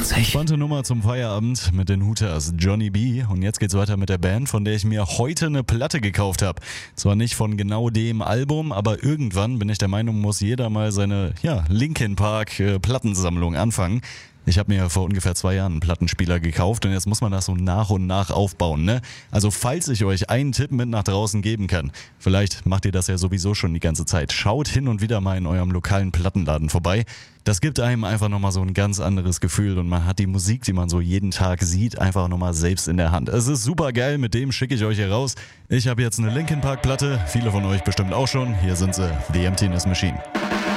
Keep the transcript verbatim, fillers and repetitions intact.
vierundvierzig. Spannende Nummer zum Feierabend mit den Hooters, Johnny B. Und jetzt geht's weiter mit der Band, von der ich mir heute eine Platte gekauft habe. Zwar nicht von genau dem Album, aber irgendwann bin ich der Meinung, muss jeder mal seine ja, Linkin Park äh, Plattensammlung anfangen. Ich habe mir vor ungefähr zwei Jahren einen Plattenspieler gekauft und jetzt muss man das so nach und nach aufbauen, ne? Also falls ich euch einen Tipp mit nach draußen geben kann, vielleicht macht ihr das ja sowieso schon die ganze Zeit, schaut hin und wieder mal in eurem lokalen Plattenladen vorbei. Das gibt einem einfach nochmal so ein ganz anderes Gefühl und man hat die Musik, die man so jeden Tag sieht, einfach nochmal selbst in der Hand. Es ist super geil, mit dem schicke ich euch hier raus. Ich habe jetzt eine Linkin Park Platte, viele von euch bestimmt auch schon. Hier sind sie, The Emptiness Machine.